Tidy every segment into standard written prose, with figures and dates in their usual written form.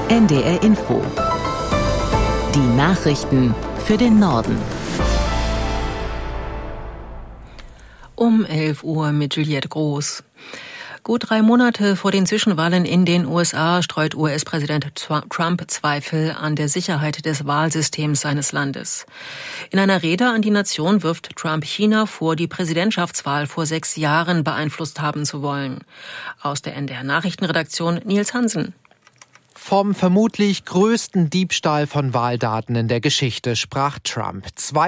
NDR Info. Die Nachrichten für den Norden. Um 11 Uhr mit Juliette Groß. Gut 3 Monate vor den Zwischenwahlen in den USA streut US-Präsident Trump Zweifel an der Sicherheit des Wahlsystems seines Landes. In einer Rede an die Nation wirft Trump China vor, die Präsidentschaftswahl vor 6 Jahren beeinflusst haben zu wollen. Aus der NDR-Nachrichtenredaktion Nils Hansen. Vom vermutlich größten Diebstahl von Wahldaten in der Geschichte sprach Trump.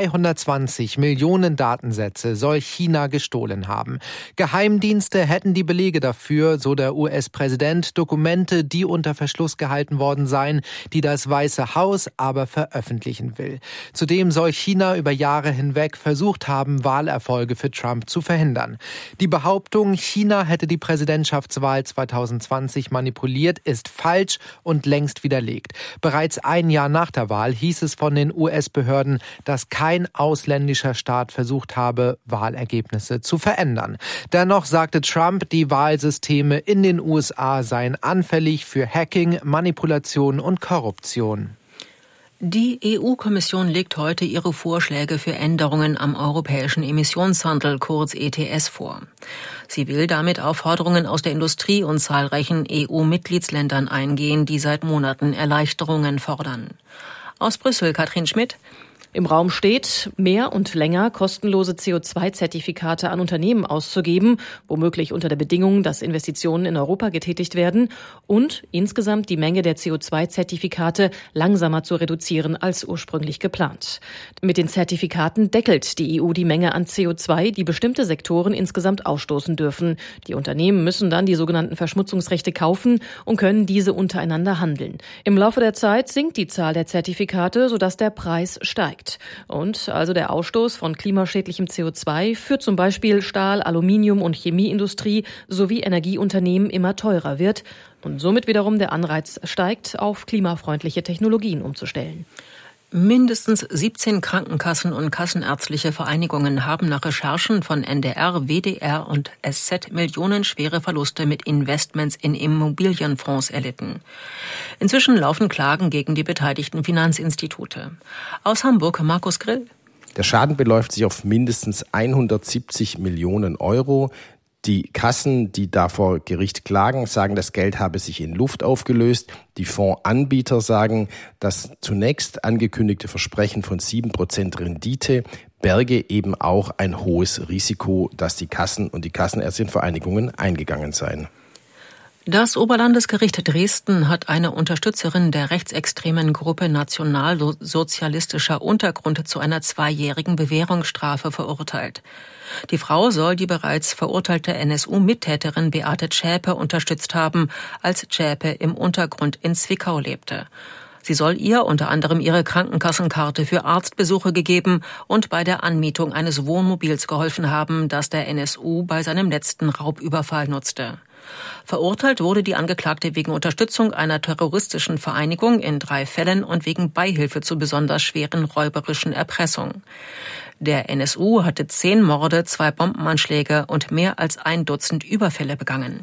220 Millionen Datensätze soll China gestohlen haben. Geheimdienste hätten die Belege dafür, so der US-Präsident, Dokumente, die unter Verschluss gehalten worden seien, die das Weiße Haus aber veröffentlichen will. Zudem soll China über Jahre hinweg versucht haben, Wahlerfolge für Trump zu verhindern. Die Behauptung, China hätte die Präsidentschaftswahl 2020 manipuliert, ist falsch und längst widerlegt. Bereits ein Jahr nach der Wahl hieß es von den US-Behörden, dass kein ausländischer Staat versucht habe, Wahlergebnisse zu verändern. Dennoch sagte Trump, die Wahlsysteme in den USA seien anfällig für Hacking, Manipulation und Korruption. Die EU-Kommission legt heute ihre Vorschläge für Änderungen am europäischen Emissionshandel, kurz ETS, vor. Sie will damit auf Forderungen aus der Industrie und zahlreichen EU-Mitgliedsländern eingehen, die seit Monaten Erleichterungen fordern. Aus Brüssel, Katrin Schmidt. Im Raum steht, mehr und länger kostenlose CO2-Zertifikate an Unternehmen auszugeben, womöglich unter der Bedingung, dass Investitionen in Europa getätigt werden und insgesamt die Menge der CO2-Zertifikate langsamer zu reduzieren als ursprünglich geplant. Mit den Zertifikaten deckelt die EU die Menge an CO2, die bestimmte Sektoren insgesamt ausstoßen dürfen. Die Unternehmen müssen dann die sogenannten Verschmutzungsrechte kaufen und können diese untereinander handeln. Im Laufe der Zeit sinkt die Zahl der Zertifikate, sodass der Preis steigt. Und also der Ausstoß von klimaschädlichem CO2 für zum Beispiel Stahl-, Aluminium- und Chemieindustrie sowie Energieunternehmen immer teurer wird und somit wiederum der Anreiz steigt, auf klimafreundliche Technologien umzustellen. Mindestens 17 Krankenkassen und kassenärztliche Vereinigungen haben nach Recherchen von NDR, WDR und SZ millionenschwere Verluste mit Investments in Immobilienfonds erlitten. Inzwischen laufen Klagen gegen die beteiligten Finanzinstitute. Aus Hamburg, Markus Grill. Der Schaden beläuft sich auf mindestens 170 Millionen Euro. Die Kassen, die da vor Gericht klagen, sagen, das Geld habe sich in Luft aufgelöst. Die Fondsanbieter sagen, das zunächst angekündigte Versprechen von 7% Rendite berge eben auch ein hohes Risiko, dass die Kassen und die kassenärztlichen Vereinigungen eingegangen seien. Das Oberlandesgericht Dresden hat eine Unterstützerin der rechtsextremen Gruppe Nationalsozialistischer Untergrund zu einer 2-jährigen Bewährungsstrafe verurteilt. Die Frau soll die bereits verurteilte NSU-Mittäterin Beate Zschäpe unterstützt haben, als Zschäpe im Untergrund in Zwickau lebte. Sie soll ihr unter anderem ihre Krankenkassenkarte für Arztbesuche gegeben und bei der Anmietung eines Wohnmobils geholfen haben, das der NSU bei seinem letzten Raubüberfall nutzte. Verurteilt wurde die Angeklagte wegen Unterstützung einer terroristischen Vereinigung in 3 Fällen und wegen Beihilfe zu besonders schweren räuberischen Erpressung. Der NSU hatte 10 Morde, 2 Bombenanschläge und mehr als 1 Dutzend Überfälle begangen.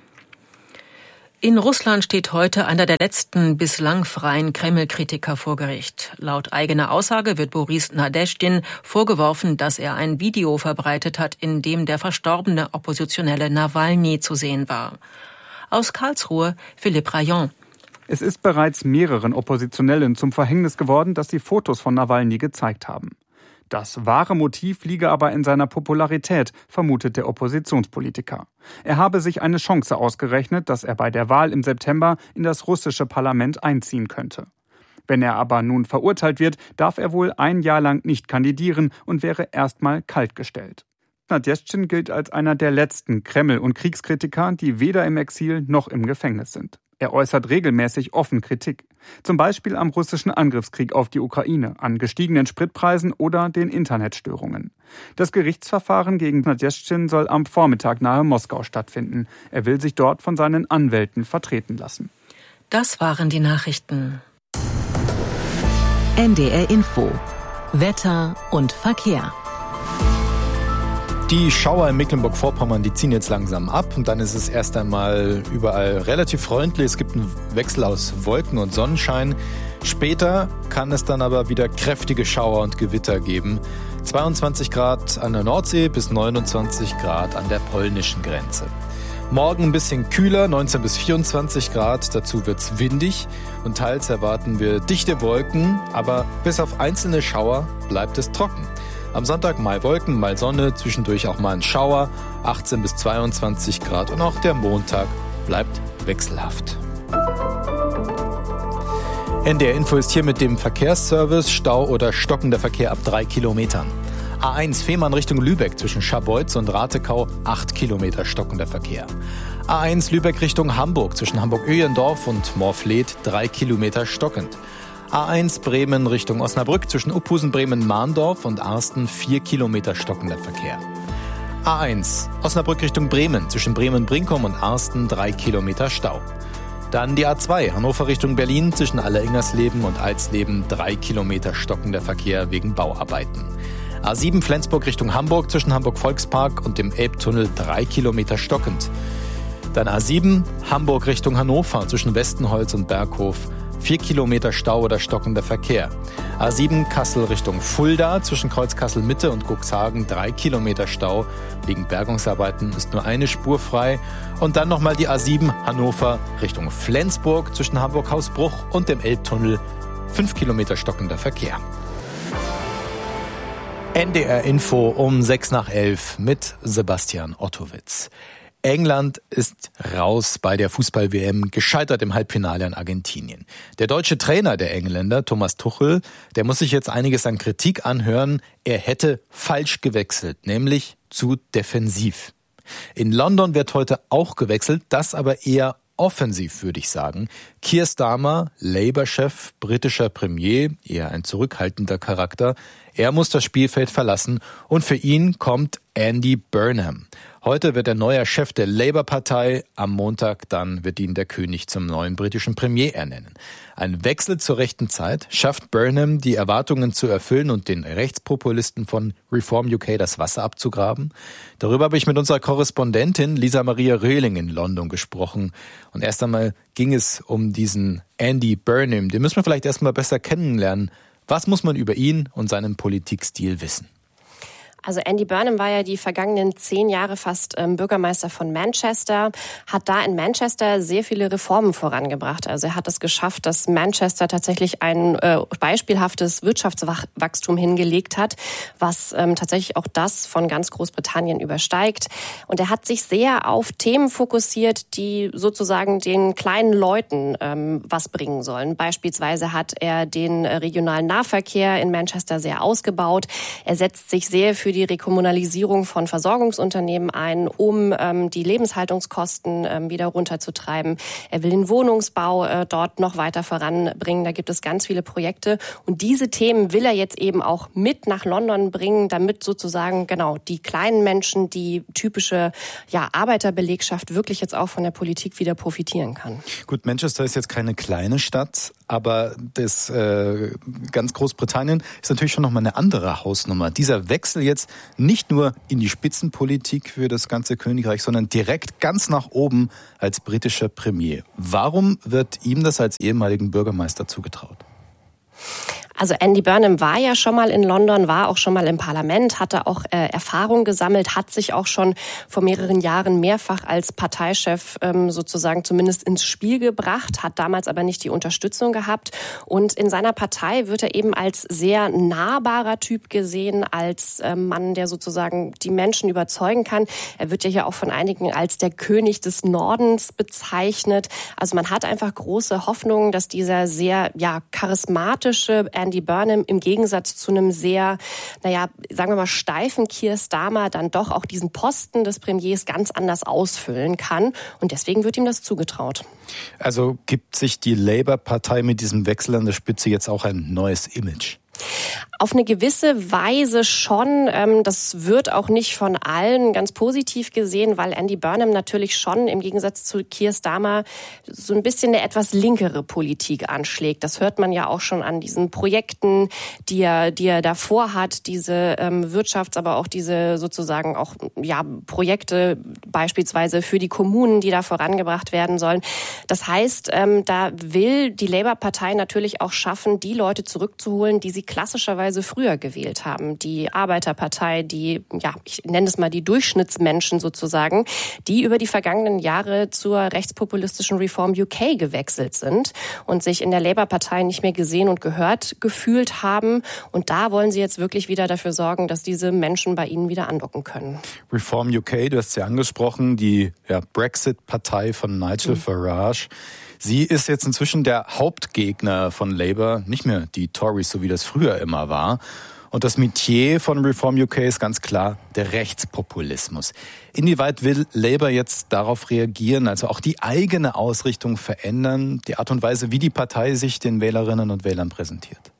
In Russland steht heute einer der letzten bislang freien Kreml-Kritiker vor Gericht. Laut eigener Aussage wird Boris Nadeschdin vorgeworfen, dass er ein Video verbreitet hat, in dem der verstorbene Oppositionelle Nawalny zu sehen war. Aus Karlsruhe, Philipp Rayon. Es ist bereits mehreren Oppositionellen zum Verhängnis geworden, dass sie Fotos von Nawalny gezeigt haben. Das wahre Motiv liege aber in seiner Popularität, vermutet der Oppositionspolitiker. Er habe sich eine Chance ausgerechnet, dass er bei der Wahl im September in das russische Parlament einziehen könnte. Wenn er aber nun verurteilt wird, darf er wohl 1 Jahr lang nicht kandidieren und wäre erstmal kaltgestellt. Nadeschdin gilt als einer der letzten Kreml- und Kriegskritiker, die weder im Exil noch im Gefängnis sind. Er äußert regelmäßig offen Kritik. Zum Beispiel am russischen Angriffskrieg auf die Ukraine, an gestiegenen Spritpreisen oder den Internetstörungen. Das Gerichtsverfahren gegen Nadeschdin soll am Vormittag nahe Moskau stattfinden. Er will sich dort von seinen Anwälten vertreten lassen. Das waren die Nachrichten. NDR Info. Wetter und Verkehr. Die Schauer in Mecklenburg-Vorpommern, die ziehen jetzt langsam ab und dann ist es erst einmal überall relativ freundlich. Es gibt einen Wechsel aus Wolken und Sonnenschein. Später kann es dann aber wieder kräftige Schauer und Gewitter geben. 22 Grad an der Nordsee bis 29 Grad an der polnischen Grenze. Morgen ein bisschen kühler, 19 bis 24 Grad, dazu wird's windig und teils erwarten wir dichte Wolken, aber bis auf einzelne Schauer bleibt es trocken. Am Sonntag mal Wolken, mal Sonne, zwischendurch auch mal ein Schauer, 18 bis 22 Grad und auch der Montag bleibt wechselhaft. NDR Info ist hier mit dem Verkehrsservice. Stau oder stockender Verkehr ab 3 Kilometern. A1 Fehmarn Richtung Lübeck zwischen Scharbeutz und Ratekau 8 Kilometer stockender Verkehr. A1 Lübeck Richtung Hamburg zwischen Hamburg-Öhlendorf und Moorfleet 3 Kilometer stockend. A1 Bremen Richtung Osnabrück zwischen Uphusen, Bremen-Mahndorf und Arsten 4 Kilometer stockender Verkehr. A1 Osnabrück Richtung Bremen zwischen Bremen-Brinkum und Arsten 3 Kilometer Stau. Dann die A2 Hannover Richtung Berlin zwischen Alleringersleben und Alsleben 3 Kilometer stockender Verkehr wegen Bauarbeiten. A7 Flensburg Richtung Hamburg zwischen Hamburg-Volkspark und dem Elbtunnel 3 Kilometer stockend. Dann A7 Hamburg Richtung Hannover zwischen Westenholz und Berghof 4 Kilometer Stau oder stockender Verkehr. A7 Kassel Richtung Fulda zwischen Kreuz Kassel-Mitte und Cuxhagen 3 Kilometer Stau. Wegen Bergungsarbeiten ist nur eine Spur frei. Und dann nochmal die A7 Hannover Richtung Flensburg zwischen Hamburg-Hausbruch und dem Elbtunnel 5 Kilometer stockender Verkehr. NDR Info um 6:11 mit Sebastian Ottowitz. England ist raus bei der Fußball-WM, gescheitert im Halbfinale an Argentinien. Der deutsche Trainer der Engländer, Thomas Tuchel, der muss sich jetzt einiges an Kritik anhören. Er hätte falsch gewechselt, nämlich zu defensiv. In London wird heute auch gewechselt, das aber eher offensiv, würde ich sagen. Keir Starmer, Labour-Chef, britischer Premier, eher ein zurückhaltender Charakter. Er muss das Spielfeld verlassen und für ihn kommt Andy Burnham. Heute wird er neuer Chef der Labour-Partei. Am Montag dann wird ihn der König zum neuen britischen Premier ernennen. Ein Wechsel zur rechten Zeit schafft Burnham, die Erwartungen zu erfüllen und den Rechtspopulisten von Reform UK das Wasser abzugraben. Darüber habe ich mit unserer Korrespondentin Lisa Maria Röhling in London gesprochen. Und erst einmal ging es um diesen Andy Burnham. Den müssen wir vielleicht erst mal besser kennenlernen. Was muss man über ihn und seinen Politikstil wissen? Also Andy Burnham war ja die vergangenen 10 Jahre fast Bürgermeister von Manchester, hat da in Manchester sehr viele Reformen vorangebracht. Also er hat es geschafft, dass Manchester tatsächlich ein beispielhaftes Wirtschaftswachstum hingelegt hat, was tatsächlich auch das von ganz Großbritannien übersteigt. Und er hat sich sehr auf Themen fokussiert, die sozusagen den kleinen Leuten was bringen sollen. Beispielsweise hat er den regionalen Nahverkehr in Manchester sehr ausgebaut. Er setzt sich sehr für die Rekommunalisierung von Versorgungsunternehmen ein, um die Lebenshaltungskosten wieder runterzutreiben. Er will den Wohnungsbau dort noch weiter voranbringen. Da gibt es ganz viele Projekte. Und diese Themen will er jetzt eben auch mit nach London bringen, damit sozusagen genau die kleinen Menschen, die typische Arbeiterbelegschaft wirklich jetzt auch von der Politik wieder profitieren kann. Gut, Manchester ist jetzt keine kleine Stadt, aber das ganz Großbritannien ist natürlich schon nochmal eine andere Hausnummer. Dieser Wechsel jetzt nicht nur in die Spitzenpolitik für das ganze Königreich, sondern direkt ganz nach oben als britischer Premier. Warum wird ihm das als ehemaligen Bürgermeister zugetraut? Also Andy Burnham war ja schon mal in London, war auch schon mal im Parlament, hatte auch Erfahrung gesammelt, hat sich auch schon vor mehreren Jahren mehrfach als Parteichef sozusagen zumindest ins Spiel gebracht, hat damals aber nicht die Unterstützung gehabt. Und in seiner Partei wird er eben als sehr nahbarer Typ gesehen, als Mann, der sozusagen die Menschen überzeugen kann. Er wird ja hier auch von einigen als der König des Nordens bezeichnet. Also man hat einfach große Hoffnungen, dass dieser sehr charismatische Andy Burnham im Gegensatz zu einem sehr, sagen wir mal, steifen Keir Starmer dann doch auch diesen Posten des Premiers ganz anders ausfüllen kann. Und deswegen wird ihm das zugetraut. Also gibt sich die Labour-Partei mit diesem Wechsel an der Spitze jetzt auch ein neues Image? Auf eine gewisse Weise schon. Das wird auch nicht von allen ganz positiv gesehen, weil Andy Burnham natürlich schon im Gegensatz zu Keir Starmer so ein bisschen eine etwas linkere Politik anschlägt. Das hört man ja auch schon an diesen Projekten, die er davor hat, diese aber auch diese sozusagen auch Projekte beispielsweise für die Kommunen, die da vorangebracht werden sollen. Das heißt, da will die Labour-Partei natürlich auch schaffen, die Leute zurückzuholen, die sie klassischerweise früher gewählt haben. Die Arbeiterpartei, die, ich nenne es mal die Durchschnittsmenschen sozusagen, die über die vergangenen Jahre zur rechtspopulistischen Reform UK gewechselt sind und sich in der Labour-Partei nicht mehr gesehen und gehört gefühlt haben. Und da wollen sie jetzt wirklich wieder dafür sorgen, dass diese Menschen bei ihnen wieder andocken können. Reform UK, du hast ja angesprochen, die Brexit-Partei von Nigel Farage. Sie ist jetzt inzwischen der Hauptgegner von Labour, nicht mehr die Tories, so wie das früher immer war. Und das Metier von Reform UK ist ganz klar der Rechtspopulismus. Inwieweit will Labour jetzt darauf reagieren, also auch die eigene Ausrichtung verändern, die Art und Weise, wie die Partei sich den Wählerinnen und Wählern präsentiert?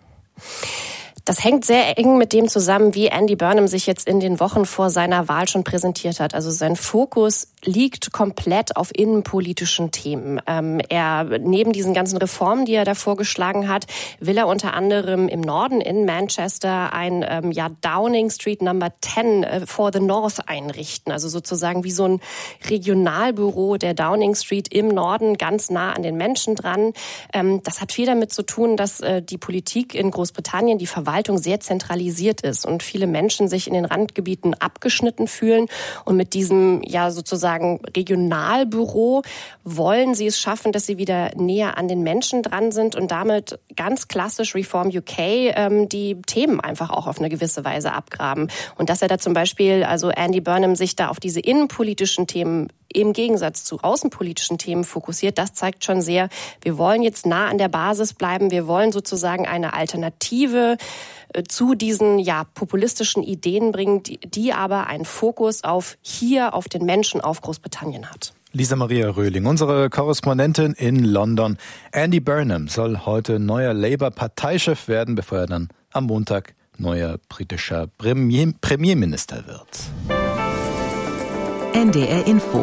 Das hängt sehr eng mit dem zusammen, wie Andy Burnham sich jetzt in den Wochen vor seiner Wahl schon präsentiert hat. Also sein Fokus liegt komplett auf innenpolitischen Themen. Neben diesen ganzen Reformen, die er da vorgeschlagen hat, will er unter anderem im Norden in Manchester ein Downing Street Number 10 for the North einrichten. Also sozusagen wie so ein Regionalbüro der Downing Street im Norden, ganz nah an den Menschen dran. Das hat viel damit zu tun, dass die Politik in Großbritannien, die Verwaltung sehr zentralisiert ist und viele Menschen sich in den Randgebieten abgeschnitten fühlen. Und mit diesem sozusagen Regionalbüro wollen sie es schaffen, dass sie wieder näher an den Menschen dran sind und damit ganz klassisch Reform UK die Themen einfach auch auf eine gewisse Weise abgraben. Und dass er da zum Beispiel, also Andy Burnham, sich da auf diese innenpolitischen Themen im Gegensatz zu außenpolitischen Themen fokussiert, das zeigt schon sehr, wir wollen jetzt nah an der Basis bleiben, wir wollen sozusagen eine Alternative zu diesen populistischen Ideen bringen, die aber einen Fokus auf den Menschen, auf Großbritannien hat. Lisa Maria Röhling, unsere Korrespondentin in London. Andy Burnham soll heute neuer Labour-Parteichef werden, bevor er dann am Montag neuer britischer Premierminister wird. NDR Info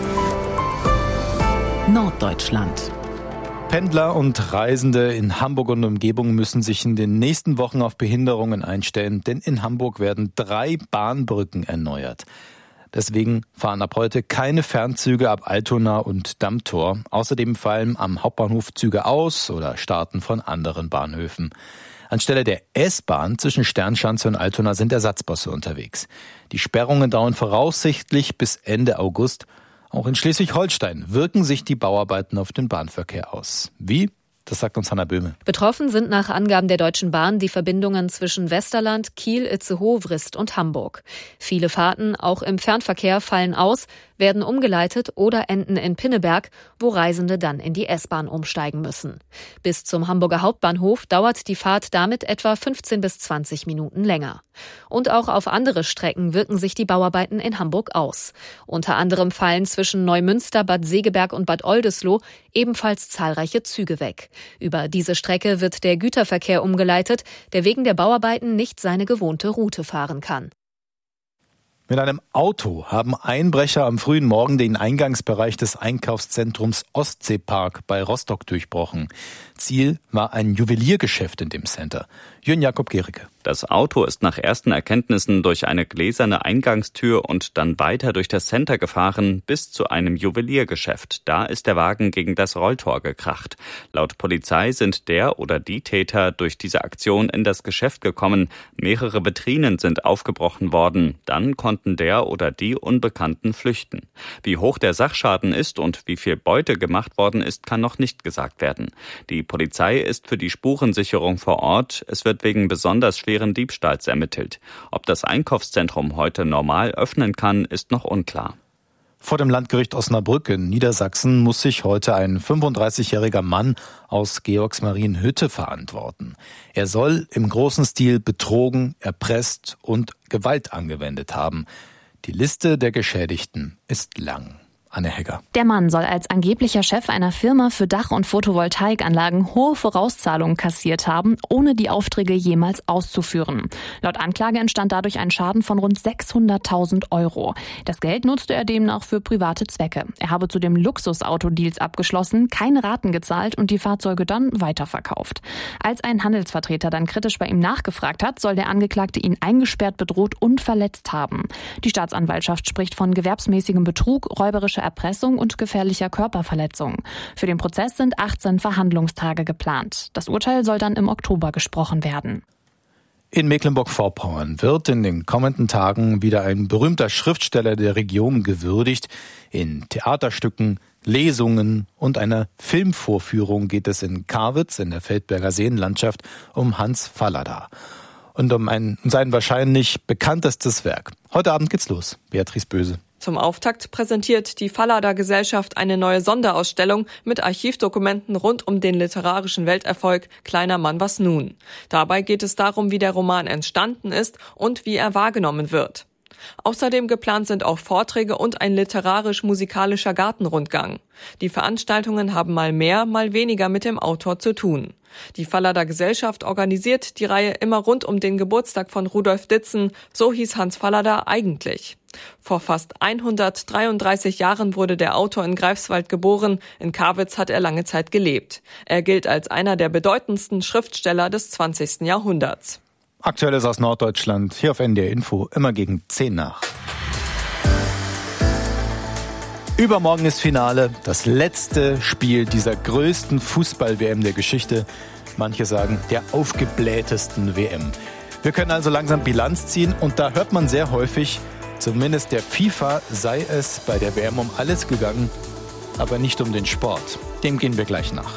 Norddeutschland. Pendler und Reisende in Hamburg und Umgebung müssen sich in den nächsten Wochen auf Behinderungen einstellen, denn in Hamburg werden 3 Bahnbrücken erneuert. Deswegen fahren ab heute keine Fernzüge ab Altona und Dammtor. Außerdem fallen am Hauptbahnhof Züge aus oder starten von anderen Bahnhöfen. Anstelle der S-Bahn zwischen Sternschanze und Altona sind Ersatzbusse unterwegs. Die Sperrungen dauern voraussichtlich bis Ende August. Auch in Schleswig-Holstein wirken sich die Bauarbeiten auf den Bahnverkehr aus. Wie? Das sagt uns Hanna Böhme. Betroffen sind nach Angaben der Deutschen Bahn die Verbindungen zwischen Westerland, Kiel, Itzehoe, Wrist und Hamburg. Viele Fahrten, auch im Fernverkehr, fallen aus, werden umgeleitet oder enden in Pinneberg, wo Reisende dann in die S-Bahn umsteigen müssen. Bis zum Hamburger Hauptbahnhof dauert die Fahrt damit etwa 15 bis 20 Minuten länger. Und auch auf andere Strecken wirken sich die Bauarbeiten in Hamburg aus. Unter anderem fallen zwischen Neumünster, Bad Segeberg und Bad Oldesloe ebenfalls zahlreiche Züge weg. Über diese Strecke wird der Güterverkehr umgeleitet, der wegen der Bauarbeiten nicht seine gewohnte Route fahren kann. Mit einem Auto haben Einbrecher am frühen Morgen den Eingangsbereich des Einkaufszentrums Ostseepark bei Rostock durchbrochen. Ziel war ein Juweliergeschäft in dem Center. Jürgen Jakob Gericke. Das Auto ist nach ersten Erkenntnissen durch eine gläserne Eingangstür und dann weiter durch das Center gefahren bis zu einem Juweliergeschäft. Da ist der Wagen gegen das Rolltor gekracht. Laut Polizei sind der oder die Täter durch diese Aktion in das Geschäft gekommen. Mehrere Vitrinen sind aufgebrochen worden. Dann konnten der oder die Unbekannten flüchten. Wie hoch der Sachschaden ist und wie viel Beute gemacht worden ist, kann noch nicht gesagt werden. Die Polizei ist für die Spurensicherung vor Ort. Es wird wegen besonders schweren Diebstahls ermittelt. Ob das Einkaufszentrum heute normal öffnen kann, ist noch unklar. Vor dem Landgericht Osnabrück in Niedersachsen muss sich heute ein 35-jähriger Mann aus Georgsmarienhütte verantworten. Er soll im großen Stil betrogen, erpresst und Gewalt angewendet haben. Die Liste der Geschädigten ist lang. Anne Hegger. Der Mann soll als angeblicher Chef einer Firma für Dach- und Photovoltaikanlagen hohe Vorauszahlungen kassiert haben, ohne die Aufträge jemals auszuführen. Laut Anklage entstand dadurch ein Schaden von rund 600.000 €. Das Geld nutzte er demnach für private Zwecke. Er habe zudem Luxusautodeals abgeschlossen, keine Raten gezahlt und die Fahrzeuge dann weiterverkauft. Als ein Handelsvertreter dann kritisch bei ihm nachgefragt hat, soll der Angeklagte ihn eingesperrt, bedroht und verletzt haben. Die Staatsanwaltschaft spricht von gewerbsmäßigem Betrug, räuberischer Erpressung und gefährlicher Körperverletzung. Für den Prozess sind 18 Verhandlungstage geplant. Das Urteil soll dann im Oktober gesprochen werden. In Mecklenburg-Vorpommern wird in den kommenden Tagen wieder ein berühmter Schriftsteller der Region gewürdigt. In Theaterstücken, Lesungen und einer Filmvorführung geht es in Karwitz in der Feldberger Seenlandschaft um Hans Fallada und um sein wahrscheinlich bekanntestes Werk. Heute Abend geht's los. Beatrice Böse. Zum Auftakt präsentiert die Fallada-Gesellschaft eine neue Sonderausstellung mit Archivdokumenten rund um den literarischen Welterfolg Kleiner Mann, was nun? Dabei geht es darum, wie der Roman entstanden ist und wie er wahrgenommen wird. Außerdem geplant sind auch Vorträge und ein literarisch-musikalischer Gartenrundgang. Die Veranstaltungen haben mal mehr, mal weniger mit dem Autor zu tun. Die Fallada-Gesellschaft organisiert die Reihe immer rund um den Geburtstag von Rudolf Ditzen, so hieß Hans Fallada eigentlich. Vor fast 133 Jahren wurde der Autor in Greifswald geboren, in Karwitz hat er lange Zeit gelebt. Er gilt als einer der bedeutendsten Schriftsteller des 20. Jahrhunderts. Aktuelles aus Norddeutschland, hier auf NDR Info, immer gegen 10 nach. Übermorgen ist Finale, das letzte Spiel dieser größten Fußball-WM der Geschichte. Manche sagen, der aufgeblähtesten WM. Wir können also langsam Bilanz ziehen und da hört man sehr häufig, zumindest der FIFA sei es bei der WM um alles gegangen, aber nicht um den Sport. Dem gehen wir gleich nach.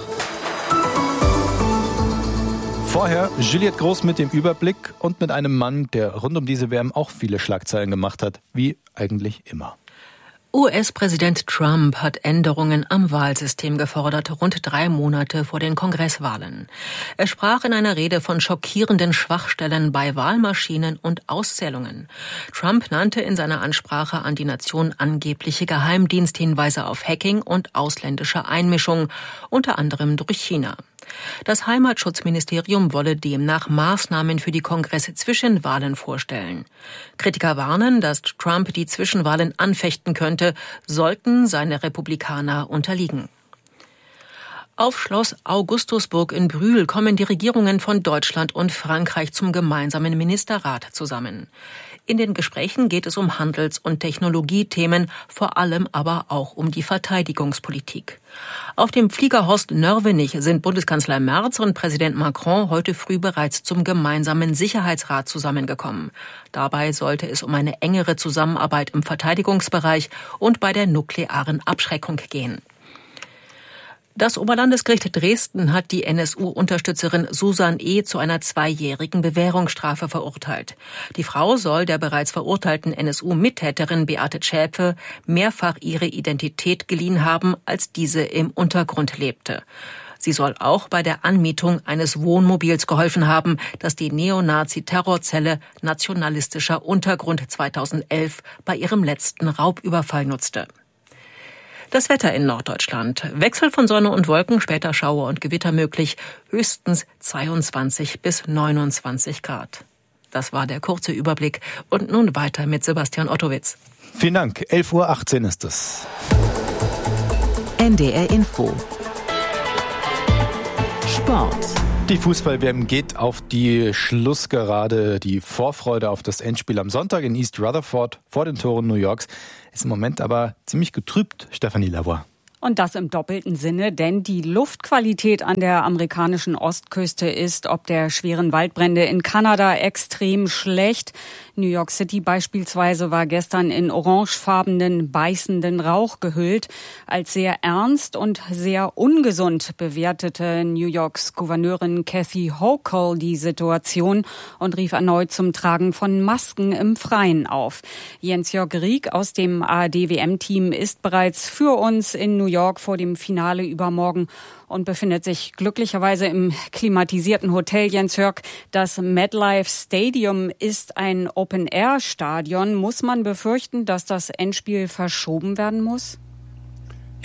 Vorher Juliette Groß mit dem Überblick und mit einem Mann, der rund um diese WM auch viele Schlagzeilen gemacht hat, wie eigentlich immer. US-Präsident Trump hat Änderungen am Wahlsystem gefordert, rund 3 Monate vor den Kongresswahlen. Er sprach in einer Rede von schockierenden Schwachstellen bei Wahlmaschinen und Auszählungen. Trump nannte in seiner Ansprache an die Nation angebliche Geheimdiensthinweise auf Hacking und ausländische Einmischung, unter anderem durch China. Das Heimatschutzministerium wolle demnach Maßnahmen für die Kongress-Zwischenwahlen vorstellen. Kritiker warnen, dass Trump die Zwischenwahlen anfechten könnte, sollten seine Republikaner unterliegen. Auf Schloss Augustusburg in Brühl kommen die Regierungen von Deutschland und Frankreich zum gemeinsamen Ministerrat zusammen. In den Gesprächen geht es um Handels- und Technologiethemen, vor allem aber auch um die Verteidigungspolitik. Auf dem Flieger Horst Nörvenich sind Bundeskanzler Merz und Präsident Macron heute früh bereits zum gemeinsamen Sicherheitsrat zusammengekommen. Dabei sollte es um eine engere Zusammenarbeit im Verteidigungsbereich und bei der nuklearen Abschreckung gehen. Das Oberlandesgericht Dresden hat die NSU-Unterstützerin Susan E. zu einer 2-jährigen Bewährungsstrafe verurteilt. Die Frau soll der bereits verurteilten NSU-Mittäterin Beate Zschäpe mehrfach ihre Identität geliehen haben, als diese im Untergrund lebte. Sie soll auch bei der Anmietung eines Wohnmobils geholfen haben, das die Neonazi-Terrorzelle Nationalistischer Untergrund 2011 bei ihrem letzten Raubüberfall nutzte. Das Wetter in Norddeutschland. Wechsel von Sonne und Wolken, später Schauer und Gewitter möglich, höchstens 22 bis 29 Grad. Das war der kurze Überblick. Und nun weiter mit Sebastian Ottowitz. Vielen Dank. 11:18 Uhr ist es. NDR Info. Sport. Die Fußball-WM geht auf die Schlussgerade. Die Vorfreude auf das Endspiel am Sonntag in East Rutherford vor den Toren New Yorks ist im Moment aber ziemlich getrübt, Stefanie Lavoie. Und das im doppelten Sinne, denn die Luftqualität an der amerikanischen Ostküste ist ob der schweren Waldbrände in Kanada extrem schlecht. New York City beispielsweise war gestern in orangefarbenen, beißenden Rauch gehüllt. Als sehr ernst und sehr ungesund bewertete New Yorks Gouverneurin Kathy Hochul die Situation und rief erneut zum Tragen von Masken im Freien auf. Jens-Jörg Rieck aus dem ARD-WM-Team ist bereits für uns in New York vor dem Finale übermorgen und befindet sich glücklicherweise im klimatisierten Hotel. Jens-Jörg, das MetLife Stadium ist ein Open-Air-Stadion. Muss man befürchten, dass das Endspiel verschoben werden muss?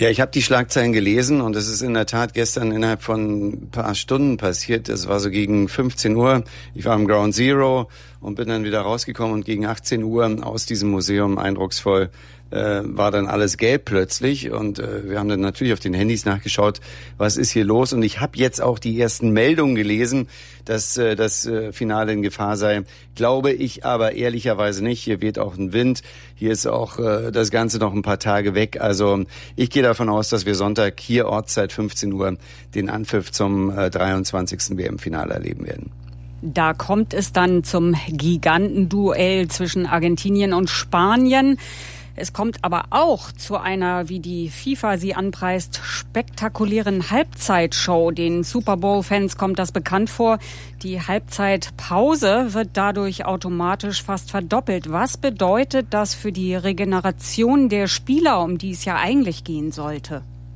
Ja, ich habe die Schlagzeilen gelesen und es ist in der Tat gestern innerhalb von ein paar Stunden passiert. Das war so gegen 15 Uhr. Ich war am Ground Zero und bin dann wieder rausgekommen und gegen 18 Uhr aus diesem Museum eindrucksvoll war dann alles gelb plötzlich und wir haben dann natürlich auf den Handys nachgeschaut, was ist hier los, und ich habe jetzt auch die ersten Meldungen gelesen, dass das Finale in Gefahr sei. Glaube ich aber ehrlicherweise nicht. Hier weht auch ein Wind, hier ist auch das Ganze noch ein paar Tage weg. Also ich gehe davon aus, dass wir Sonntag hier Ortszeit 15 Uhr den Anpfiff zum 23. WM-Finale erleben werden. Da kommt es dann zum Gigantenduell zwischen Argentinien und Spanien. Es kommt aber auch zu einer, wie die FIFA sie anpreist, spektakulären Halbzeitshow. Den Super Bowl-Fans kommt das bekannt vor. Die Halbzeitpause wird dadurch automatisch fast verdoppelt. Was bedeutet das für die Regeneration der Spieler, um die es ja eigentlich gehen sollte?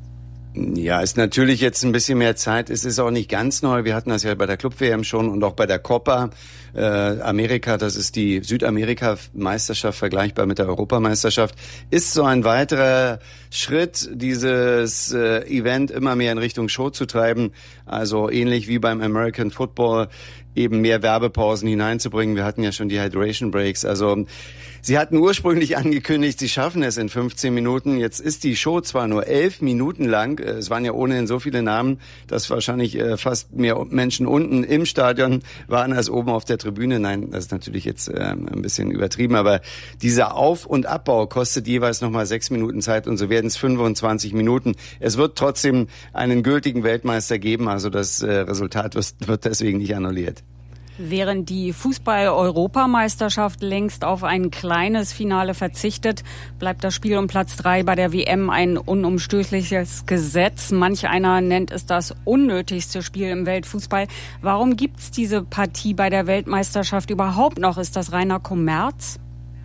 Ja, ist natürlich jetzt ein bisschen mehr Zeit. Es ist auch nicht ganz neu. Wir hatten das ja bei der Club-WM schon und auch bei der Copa Amerika. Das ist die Südamerika-Meisterschaft, vergleichbar mit der Europameisterschaft. Ist so ein weiterer Schritt, dieses Event immer mehr in Richtung Show zu treiben. Also ähnlich wie beim American Football, eben mehr Werbepausen hineinzubringen. Wir hatten ja schon die Hydration Breaks. Also sie hatten ursprünglich angekündigt, sie schaffen es in 15 Minuten. Jetzt ist die Show zwar nur 11 Minuten lang. Es waren ja ohnehin so viele Namen, dass wahrscheinlich fast mehr Menschen unten im Stadion waren als oben auf der Tribüne. Nein, das ist natürlich jetzt ein bisschen übertrieben. Aber dieser Auf- und Abbau kostet jeweils nochmal 6 Minuten Zeit und so werden es 25 Minuten. Es wird trotzdem einen gültigen Weltmeister geben. Also das Resultat wird deswegen nicht annulliert. Während die Fußball-Europameisterschaft längst auf ein kleines Finale verzichtet, bleibt das Spiel um Platz 3 bei der WM ein unumstößliches Gesetz. Manch einer nennt es das unnötigste Spiel im Weltfußball. Warum gibt's diese Partie bei der Weltmeisterschaft überhaupt noch? Ist das reiner Kommerz?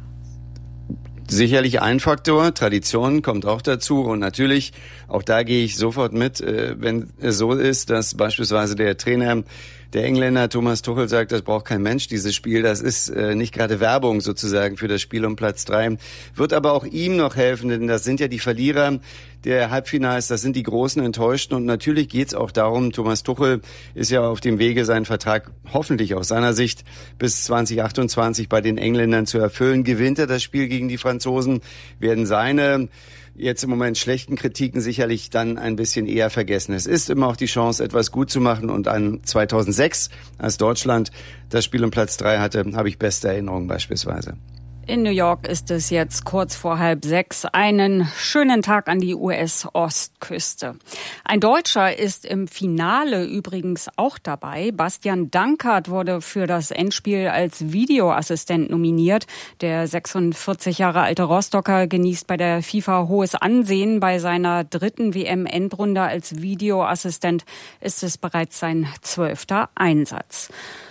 Sicherlich ein Faktor, Tradition kommt auch dazu und natürlich, auch da gehe ich sofort mit, wenn es so ist, dass beispielsweise der Trainer, der Engländer Thomas Tuchel sagt, das braucht kein Mensch, dieses Spiel, das ist nicht gerade Werbung sozusagen für das Spiel um Platz 3, wird aber auch ihm noch helfen, denn das sind ja die Verlierer der Halbfinals, das sind die großen Enttäuschten und natürlich geht's auch darum, Thomas Tuchel ist ja auf dem Wege, seinen Vertrag hoffentlich aus seiner Sicht bis 2028 bei den Engländern zu erfüllen. Gewinnt er das Spiel gegen die Franzosen, werden seine jetzt im Moment schlechten Kritiken sicherlich dann ein bisschen eher vergessen. Es ist immer auch die Chance, etwas gut zu machen und an 2006, als Deutschland das Spiel um Platz 3 hatte, habe ich beste Erinnerungen beispielsweise. In New York ist es jetzt kurz vor 5:30. Einen schönen Tag an die US-Ostküste. Ein Deutscher ist im Finale übrigens auch dabei. Bastian Dankert wurde für das Endspiel als Videoassistent nominiert. Der 46 Jahre alte Rostocker genießt bei der FIFA hohes Ansehen. Bei seiner 3. WM-Endrunde als Videoassistent ist es bereits sein 12. Einsatz.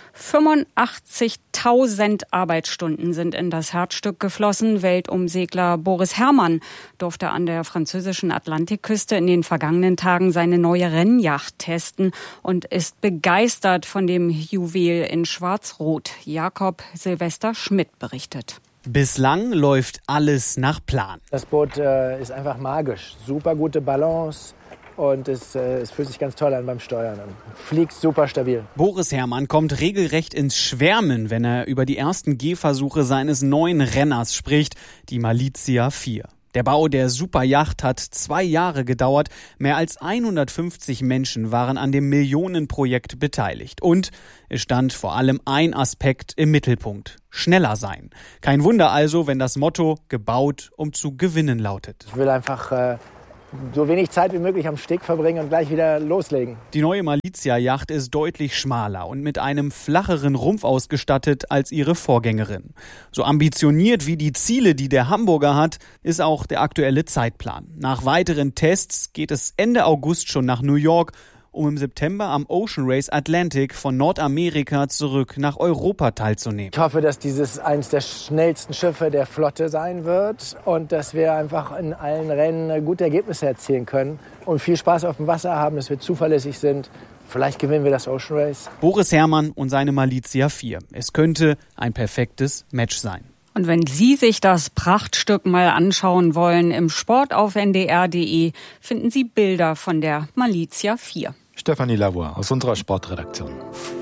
85.000 Arbeitsstunden sind in das Herzstück geflossen. Weltumsegler Boris Herrmann durfte an der französischen Atlantikküste in den vergangenen Tagen seine neue Rennjacht testen und ist begeistert von dem Juwel in Schwarz-Rot. Jakob Silvester Schmidt berichtet. Bislang läuft alles nach Plan. Das Boot ist einfach magisch. Super gute Balance. Und es fühlt sich ganz toll an beim Steuern. Fliegt super stabil. Boris Herrmann kommt regelrecht ins Schwärmen, wenn er über die ersten Gehversuche seines neuen Renners spricht, die Malizia 4. Der Bau der Superjacht hat 2 Jahre gedauert. Mehr als 150 Menschen waren an dem Millionenprojekt beteiligt. Und es stand vor allem ein Aspekt im Mittelpunkt: schneller sein. Kein Wunder also, wenn das Motto "gebaut, um zu gewinnen" lautet. Ich will einfach so wenig Zeit wie möglich am Steg verbringen und gleich wieder loslegen. Die neue Malizia-Yacht ist deutlich schmaler und mit einem flacheren Rumpf ausgestattet als ihre Vorgängerin. So ambitioniert wie die Ziele, die der Hamburger hat, ist auch der aktuelle Zeitplan. Nach weiteren Tests geht es Ende August schon nach New York, um im September am Ocean Race Atlantic von Nordamerika zurück nach Europa teilzunehmen. Ich hoffe, dass dieses eines der schnellsten Schiffe der Flotte sein wird und dass wir einfach in allen Rennen gute Ergebnisse erzielen können und viel Spaß auf dem Wasser haben, dass wir zuverlässig sind. Vielleicht gewinnen wir das Ocean Race. Boris Herrmann und seine Malizia 4. Es könnte ein perfektes Match sein. Und wenn Sie sich das Prachtstück mal anschauen wollen, im Sport auf ndr.de finden Sie Bilder von der Malizia 4. Stefanie Lavoie aus unserer Sportredaktion.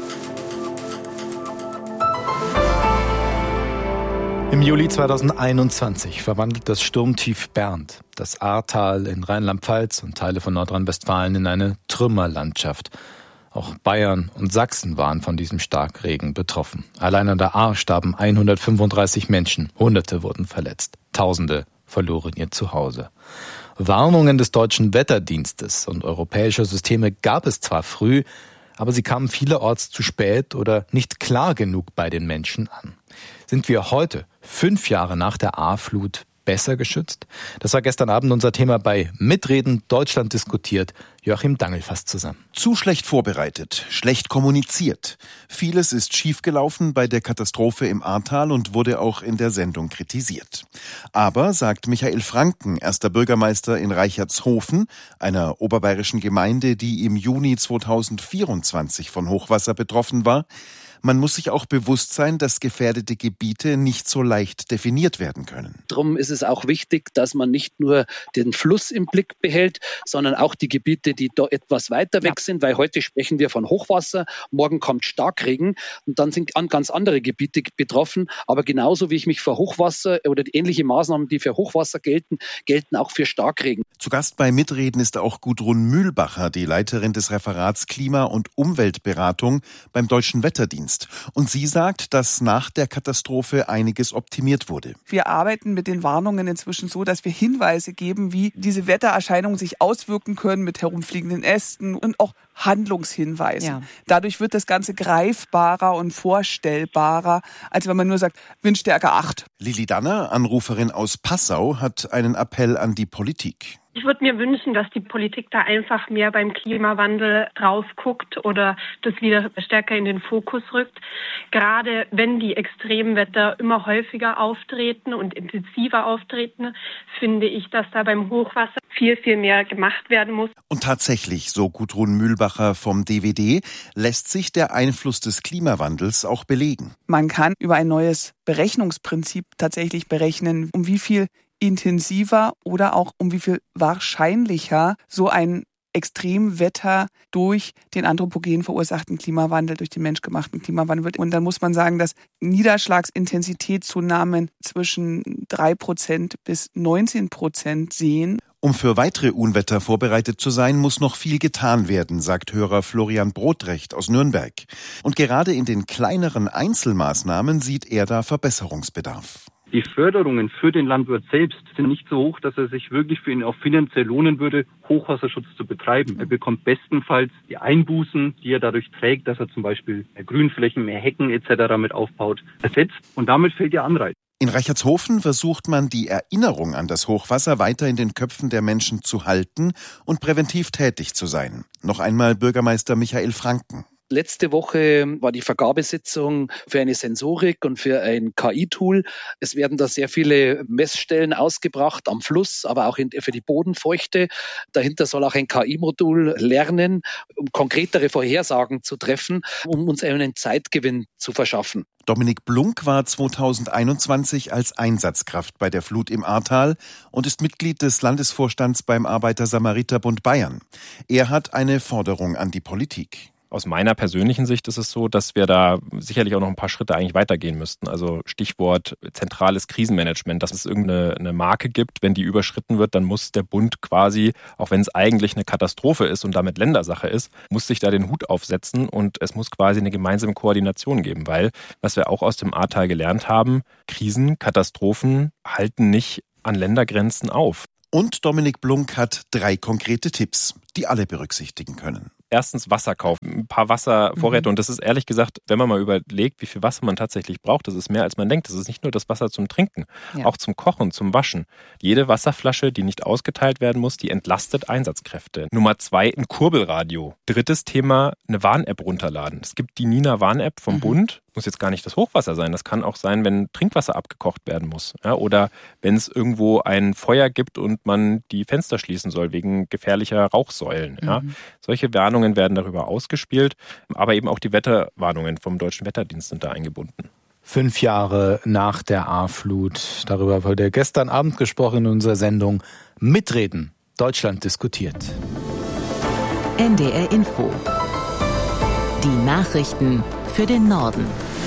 Im Juli 2021 verwandelt das Sturmtief Bernd das Ahrtal in Rheinland-Pfalz und Teile von Nordrhein-Westfalen in eine Trümmerlandschaft. Auch Bayern und Sachsen waren von diesem Starkregen betroffen. Allein an der Ahr starben 135 Menschen, Hunderte wurden verletzt, Tausende verloren ihr Zuhause. Warnungen des Deutschen Wetterdienstes und europäischer Systeme gab es zwar früh, aber sie kamen vielerorts zu spät oder nicht klar genug bei den Menschen an. Sind wir heute, 5 Jahre nach der Ahrflut, besser geschützt? Das war gestern Abend unser Thema bei Mitreden Deutschland diskutiert. Joachim Dangel fasst zusammen. Zu schlecht vorbereitet, schlecht kommuniziert. Vieles ist schiefgelaufen bei der Katastrophe im Ahrtal und wurde auch in der Sendung kritisiert. Aber, sagt Michael Franken, erster Bürgermeister in Reichertshofen, einer oberbayerischen Gemeinde, die im Juni 2024 von Hochwasser betroffen war, man muss sich auch bewusst sein, dass gefährdete Gebiete nicht so leicht definiert werden können. Darum ist es auch wichtig, dass man nicht nur den Fluss im Blick behält, sondern auch die Gebiete, die da etwas weiter weg sind, weil heute sprechen wir von Hochwasser, morgen kommt Starkregen und dann sind ganz andere Gebiete betroffen. Aber genauso wie ich mich für Hochwasser oder ähnliche Maßnahmen, die für Hochwasser gelten, gelten auch für Starkregen. Zu Gast bei Mitreden ist auch Gudrun Mühlbacher, die Leiterin des Referats Klima- und Umweltberatung beim Deutschen Wetterdienst. Und sie sagt, dass nach der Katastrophe einiges optimiert wurde. Wir arbeiten mit den Warnungen inzwischen so, dass wir Hinweise geben, wie diese Wettererscheinungen sich auswirken können mit herumfliegenden Ästen und auch Handlungshinweisen. Ja. Dadurch wird das Ganze greifbarer und vorstellbarer, als wenn man nur sagt, Windstärke 8. Lili Danner, Anruferin aus Passau, hat einen Appell an die Politik. Ich würde mir wünschen, dass die Politik da einfach mehr beim Klimawandel drauf guckt oder das wieder stärker in den Fokus rückt. Gerade wenn die Extremwetter immer häufiger auftreten und intensiver auftreten, finde ich, dass da beim Hochwasser viel, viel mehr gemacht werden muss. Und tatsächlich, so Gudrun Mühlbacher vom DWD, lässt sich der Einfluss des Klimawandels auch belegen. Man kann über ein neues Berechnungsprinzip tatsächlich berechnen, um wie viel intensiver oder auch um wie viel wahrscheinlicher so ein Extremwetter durch den anthropogen verursachten Klimawandel, durch den menschgemachten Klimawandel wird. Und dann muss man sagen, dass Niederschlagsintensitätszunahmen zwischen 3% bis 19% sehen. Um für weitere Unwetter vorbereitet zu sein, muss noch viel getan werden, sagt Hörer Florian Brodrecht aus Nürnberg. Und gerade in den kleineren Einzelmaßnahmen sieht er da Verbesserungsbedarf. Die Förderungen für den Landwirt selbst sind nicht so hoch, dass er sich wirklich für ihn auch finanziell lohnen würde, Hochwasserschutz zu betreiben. Er bekommt bestenfalls die Einbußen, die er dadurch trägt, dass er zum Beispiel mehr Grünflächen, mehr Hecken etc. mit aufbaut, ersetzt. Und damit fällt der Anreiz. In Reichertshofen versucht man, die Erinnerung an das Hochwasser weiter in den Köpfen der Menschen zu halten und präventiv tätig zu sein. Noch einmal Bürgermeister Michael Franken. Letzte Woche war die Vergabesitzung für eine Sensorik und für ein KI-Tool. Es werden da sehr viele Messstellen ausgebracht am Fluss, aber auch für die Bodenfeuchte. Dahinter soll auch ein KI-Modul lernen, um konkretere Vorhersagen zu treffen, um uns einen Zeitgewinn zu verschaffen. Dominik Blunk war 2021 als Einsatzkraft bei der Flut im Ahrtal und ist Mitglied des Landesvorstands beim Arbeiter-Samariter-Bund Bayern. Er hat eine Forderung an die Politik. Aus meiner persönlichen Sicht ist es so, dass wir da sicherlich auch noch ein paar Schritte eigentlich weitergehen müssten. Also Stichwort zentrales Krisenmanagement, dass es irgendeine Marke gibt. Wenn die überschritten wird, dann muss der Bund quasi, auch wenn es eigentlich eine Katastrophe ist und damit Ländersache ist, muss sich da den Hut aufsetzen und es muss quasi eine gemeinsame Koordination geben. Weil, was wir auch aus dem Ahrtal gelernt haben, Krisen, Katastrophen halten nicht an Ländergrenzen auf. Und Dominik Blunk hat 3 konkrete Tipps, die alle berücksichtigen können. Erstens Wasser kaufen, ein paar Wasservorräte. Und das ist ehrlich gesagt, wenn man mal überlegt, wie viel Wasser man tatsächlich braucht, das ist mehr als man denkt. Das ist nicht nur das Wasser zum Trinken, auch zum Kochen, zum Waschen. Jede Wasserflasche, die nicht ausgeteilt werden muss, die entlastet Einsatzkräfte. Nummer 2, ein Kurbelradio. 3. Thema, eine Warn-App runterladen. Es gibt die Nina-Warn-App vom Bund. Muss jetzt gar nicht das Hochwasser sein. Das kann auch sein, wenn Trinkwasser abgekocht werden muss. Ja, oder wenn es irgendwo ein Feuer gibt und man die Fenster schließen soll wegen gefährlicher Rauchsäulen. Ja. Solche Warnungen werden darüber ausgespielt, aber eben auch die Wetterwarnungen vom Deutschen Wetterdienst sind da eingebunden. 5 Jahre nach der A-Flut. Darüber wurde gestern Abend gesprochen in unserer Sendung Mitreden. Deutschland diskutiert. NDR Info. Die Nachrichten für den Norden.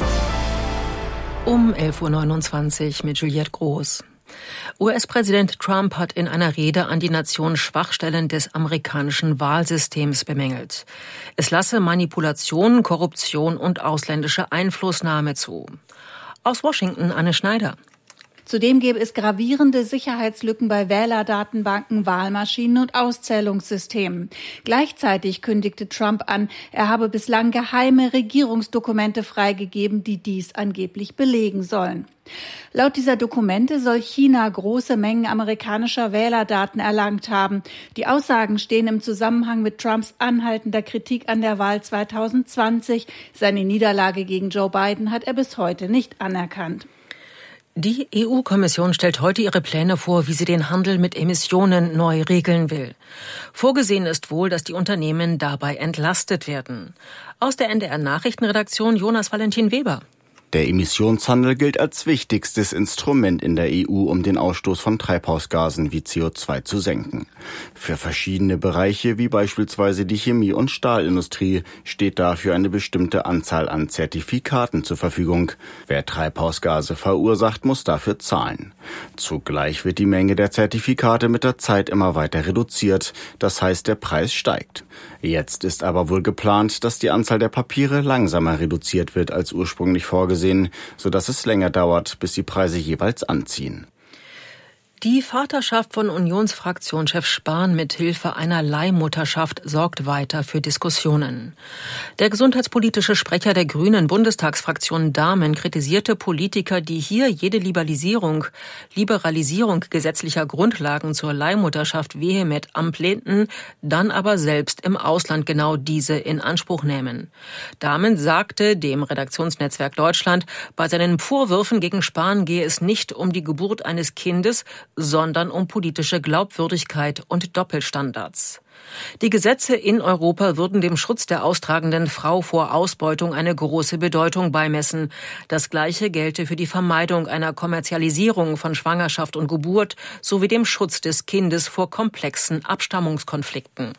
Um 11.29 Uhr mit Juliette Groß. US-Präsident Trump hat in einer Rede an die Nation Schwachstellen des amerikanischen Wahlsystems bemängelt. Es lasse Manipulation, Korruption und ausländische Einflussnahme zu. Aus Washington Anne Schneider. Zudem gäbe es gravierende Sicherheitslücken bei Wählerdatenbanken, Wahlmaschinen und Auszählungssystemen. Gleichzeitig kündigte Trump an, er habe bislang geheime Regierungsdokumente freigegeben, die dies angeblich belegen sollen. Laut dieser Dokumente soll China große Mengen amerikanischer Wählerdaten erlangt haben. Die Aussagen stehen im Zusammenhang mit Trumps anhaltender Kritik an der Wahl 2020. Seine Niederlage gegen Joe Biden hat er bis heute nicht anerkannt. Die EU-Kommission stellt heute ihre Pläne vor, wie sie den Handel mit Emissionen neu regeln will. Vorgesehen ist wohl, dass die Unternehmen dabei entlastet werden. Aus der NDR-Nachrichtenredaktion Jonas Valentin Weber. Der Emissionshandel gilt als wichtigstes Instrument in der EU, um den Ausstoß von Treibhausgasen wie CO2 zu senken. Für verschiedene Bereiche, wie beispielsweise die Chemie- und Stahlindustrie, steht dafür eine bestimmte Anzahl an Zertifikaten zur Verfügung. Wer Treibhausgase verursacht, muss dafür zahlen. Zugleich wird die Menge der Zertifikate mit der Zeit immer weiter reduziert, das heißt, der Preis steigt. Jetzt ist aber wohl geplant, dass die Anzahl der Papiere langsamer reduziert wird als ursprünglich vorgesehen, sodass es länger dauert, bis die Preise jeweils anziehen. Die Vaterschaft von Unionsfraktionschef Spahn mit Hilfe einer Leihmutterschaft sorgt weiter für Diskussionen. Der gesundheitspolitische Sprecher der Grünen Bundestagsfraktion Dahmen kritisierte Politiker, die hier jede Liberalisierung gesetzlicher Grundlagen zur Leihmutterschaft vehement ablehnten, dann aber selbst im Ausland genau diese in Anspruch nehmen. Dahmen sagte dem Redaktionsnetzwerk Deutschland, bei seinen Vorwürfen gegen Spahn gehe es nicht um die Geburt eines Kindes, sondern um politische Glaubwürdigkeit und Doppelstandards. Die Gesetze in Europa würden dem Schutz der austragenden Frau vor Ausbeutung eine große Bedeutung beimessen. Das Gleiche gelte für die Vermeidung einer Kommerzialisierung von Schwangerschaft und Geburt sowie dem Schutz des Kindes vor komplexen Abstammungskonflikten.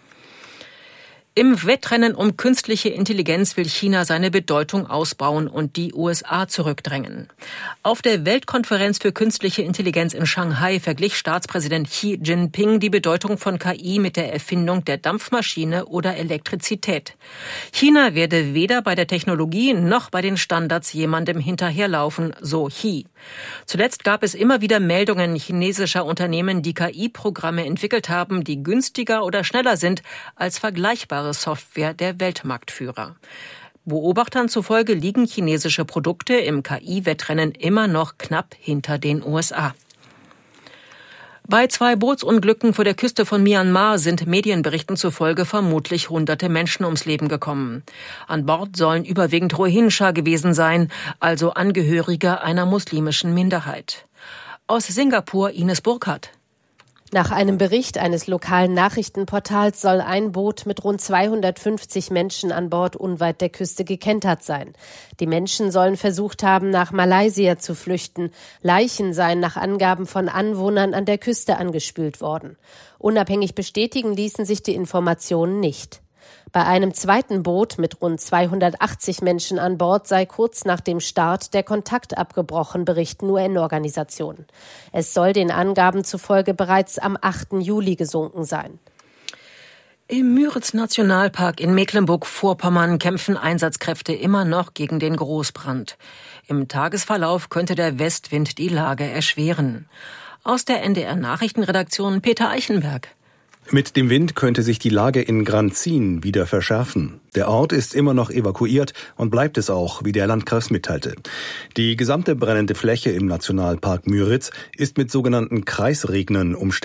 Im Wettrennen um künstliche Intelligenz will China seine Bedeutung ausbauen und die USA zurückdrängen. Auf der Weltkonferenz für künstliche Intelligenz in Shanghai verglich Staatspräsident Xi Jinping die Bedeutung von KI mit der Erfindung der Dampfmaschine oder Elektrizität. China werde weder bei der Technologie noch bei den Standards jemandem hinterherlaufen, so Xi. Zuletzt gab es immer wieder Meldungen chinesischer Unternehmen, die KI-Programme entwickelt haben, die günstiger oder schneller sind als vergleichbare Software der Weltmarktführer. Beobachtern zufolge liegen chinesische Produkte im KI-Wettrennen immer noch knapp hinter den USA. Bei 2 Bootsunglücken vor der Küste von Myanmar sind Medienberichten zufolge vermutlich hunderte Menschen ums Leben gekommen. An Bord sollen überwiegend Rohingya gewesen sein, also Angehörige einer muslimischen Minderheit. Aus Singapur Ines Burkhardt. Nach einem Bericht eines lokalen Nachrichtenportals soll ein Boot mit rund 250 Menschen an Bord unweit der Küste gekentert sein. Die Menschen sollen versucht haben, nach Malaysia zu flüchten. Leichen seien nach Angaben von Anwohnern an der Küste angespült worden. Unabhängig bestätigen ließen sich die Informationen nicht. Bei einem zweiten Boot mit rund 280 Menschen an Bord sei kurz nach dem Start der Kontakt abgebrochen, berichten UN-Organisationen. Es soll den Angaben zufolge bereits am 8. Juli gesunken sein. Im Müritz-Nationalpark in Mecklenburg-Vorpommern kämpfen Einsatzkräfte immer noch gegen den Großbrand. Im Tagesverlauf könnte der Westwind die Lage erschweren. Aus der NDR-Nachrichtenredaktion Peter Eichenberg. Mit dem Wind könnte sich die Lage in Granzin wieder verschärfen. Der Ort ist immer noch evakuiert und bleibt es auch, wie der Landkreis mitteilte. Die gesamte brennende Fläche im Nationalpark Müritz ist mit sogenannten Kreisregnern umstellt.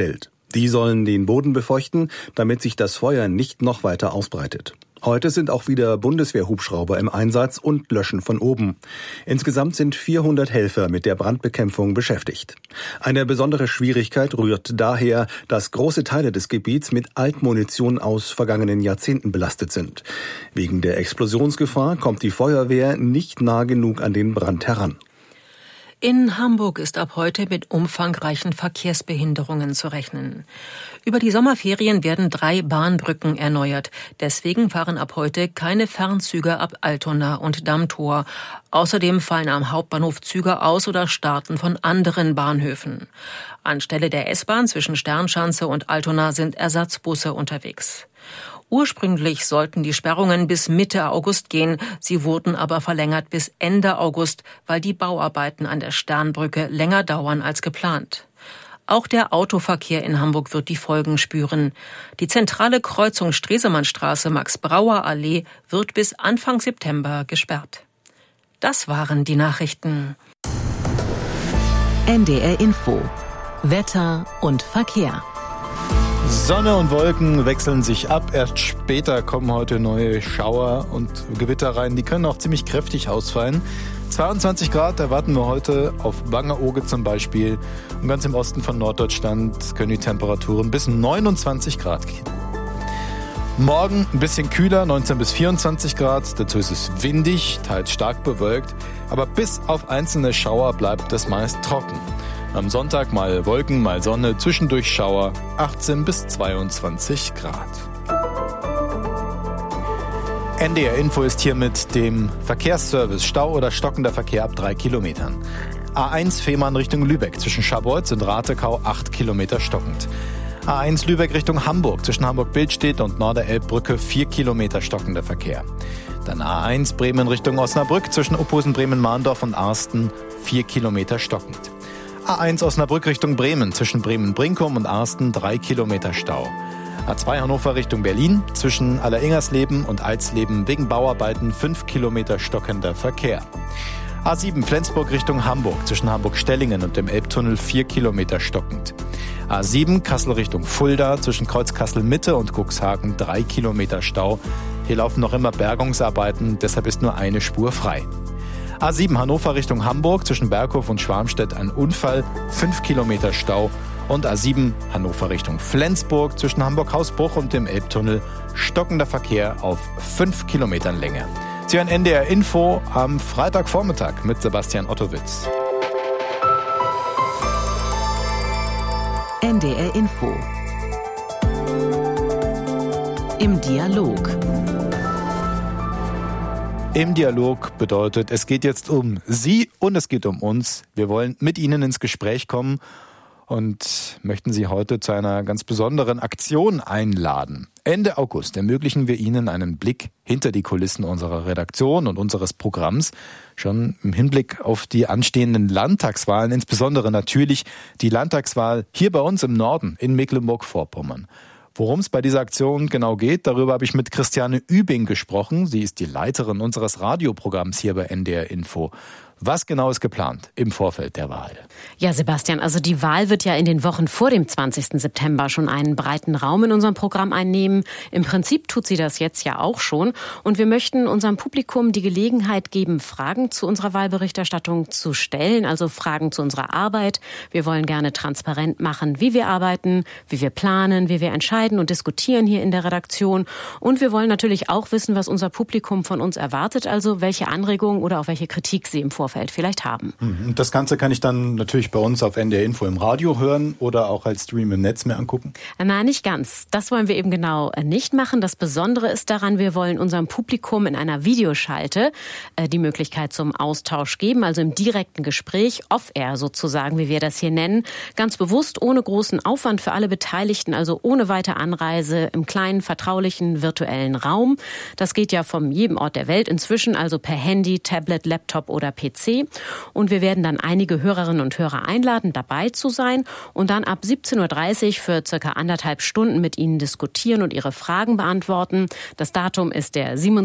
Die sollen den Boden befeuchten, damit sich das Feuer nicht noch weiter ausbreitet. Heute sind auch wieder Bundeswehrhubschrauber im Einsatz und löschen von oben. Insgesamt sind 400 Helfer mit der Brandbekämpfung beschäftigt. Eine besondere Schwierigkeit rührt daher, dass große Teile des Gebiets mit Altmunition aus vergangenen Jahrzehnten belastet sind. Wegen der Explosionsgefahr kommt die Feuerwehr nicht nah genug an den Brand heran. In Hamburg ist ab heute mit umfangreichen Verkehrsbehinderungen zu rechnen. Über die Sommerferien werden 3 Bahnbrücken erneuert. Deswegen fahren ab heute keine Fernzüge ab Altona und Dammtor. Außerdem fallen am Hauptbahnhof Züge aus oder starten von anderen Bahnhöfen. Anstelle der S-Bahn zwischen Sternschanze und Altona sind Ersatzbusse unterwegs. Ursprünglich sollten die Sperrungen bis Mitte August gehen, sie wurden aber verlängert bis Ende August, weil die Bauarbeiten an der Sternbrücke länger dauern als geplant. Auch der Autoverkehr in Hamburg wird die Folgen spüren. Die zentrale Kreuzung Stresemannstraße Max-Brauer-Allee wird bis Anfang September gesperrt. Das waren die Nachrichten. NDR Info. Wetter und Verkehr. Sonne und Wolken wechseln sich ab. Erst später kommen heute neue Schauer und Gewitter rein. Die können auch ziemlich kräftig ausfallen. 22 Grad erwarten wir heute auf Wangerooge zum Beispiel. Und ganz im Osten von Norddeutschland können die Temperaturen bis 29 Grad gehen. Morgen ein bisschen kühler, 19 bis 24 Grad. Dazu ist es windig, teils stark bewölkt. Aber bis auf einzelne Schauer bleibt es meist trocken. Am Sonntag mal Wolken, mal Sonne, zwischendurch Schauer, 18 bis 22 Grad. NDR Info ist hier mit dem Verkehrsservice. Stau oder stockender Verkehr ab 3 Kilometern. A1 Fehmarn Richtung Lübeck zwischen Scharbeutz und Ratekau 8 Kilometer stockend. A1 Lübeck Richtung Hamburg zwischen Hamburg-Bildstedt und Norderelbbrücke 4 Kilometer stockender Verkehr. Dann A1 Bremen Richtung Osnabrück zwischen Uphusen, Bremen-Mahndorf und Arsten 4 Kilometer stockend. A1 Osnabrück Richtung Bremen zwischen Bremen-Brinkum und Arsten 3 Kilometer Stau. A2 Hannover Richtung Berlin zwischen Alleringersleben und Eisleben wegen Bauarbeiten 5 Kilometer stockender Verkehr. A7 Flensburg Richtung Hamburg zwischen Hamburg-Stellingen und dem Elbtunnel 4 Kilometer stockend. A7 Kassel Richtung Fulda zwischen Kreuz Kassel-Mitte und Cuxhagen 3 Kilometer Stau. Hier laufen noch immer Bergungsarbeiten, deshalb ist nur eine Spur frei. A7 Hannover Richtung Hamburg zwischen Berghof und Schwarmstedt ein Unfall, 5 Kilometer Stau. Und A7 Hannover Richtung Flensburg zwischen Hamburg-Hausbruch und dem Elbtunnel stockender Verkehr auf 5 Kilometern Länge. Sie hören NDR Info am Freitagvormittag mit Sebastian Ottowitz. NDR Info. Im Dialog. Im Dialog bedeutet, es geht jetzt um Sie und es geht um uns. Wir wollen mit Ihnen ins Gespräch kommen und möchten Sie heute zu einer ganz besonderen Aktion einladen. Ende August ermöglichen wir Ihnen einen Blick hinter die Kulissen unserer Redaktion und unseres Programms, schon im Hinblick auf die anstehenden Landtagswahlen, insbesondere natürlich die Landtagswahl hier bei uns im Norden in Mecklenburg-Vorpommern. Worum es bei dieser Aktion genau geht, darüber habe ich mit Christiane Übing gesprochen. Sie ist die Leiterin unseres Radioprogramms hier bei NDR Info. Was genau ist geplant im Vorfeld der Wahl? Ja, Sebastian, also die Wahl wird ja in den Wochen vor dem 20. September schon einen breiten Raum in unserem Programm einnehmen. Im Prinzip tut sie das jetzt ja auch schon. Und wir möchten unserem Publikum die Gelegenheit geben, Fragen zu unserer Wahlberichterstattung zu stellen, also Fragen zu unserer Arbeit. Wir wollen gerne transparent machen, wie wir arbeiten, wie wir planen, wie wir entscheiden und diskutieren hier in der Redaktion. Und wir wollen natürlich auch wissen, was unser Publikum von uns erwartet, also welche Anregungen oder auch welche Kritik sie im Vorfeld vielleicht haben. Das Ganze kann ich dann natürlich bei uns auf NDR Info im Radio hören oder auch als Stream im Netz mir angucken? Nein, nicht ganz. Das wollen wir eben genau nicht machen. Das Besondere ist daran, wir wollen unserem Publikum in einer Videoschalte die Möglichkeit zum Austausch geben, also im direkten Gespräch, off-air sozusagen, wie wir das hier nennen, ganz bewusst, ohne großen Aufwand für alle Beteiligten, also ohne weite Anreise, im kleinen, vertraulichen, virtuellen Raum. Das geht ja von jedem Ort der Welt inzwischen, also per Handy, Tablet, Laptop oder PC. Und wir werden dann einige Hörerinnen und Hörer einladen, dabei zu sein und dann ab 17.30 Uhr für circa 1,5 Stunden mit Ihnen diskutieren und Ihre Fragen beantworten. Das Datum ist der 27.